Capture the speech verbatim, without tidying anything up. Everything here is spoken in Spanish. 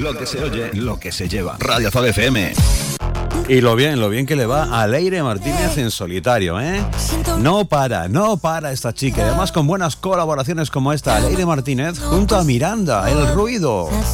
Lo que se oye, lo que se lleva. Radio Azul F M. Y lo bien, lo bien que le va a Leire Martínez en solitario, ¿eh? No para, no para esta chica. Además con buenas colaboraciones como esta, Leire Martínez junto a Miranda, El Ruido.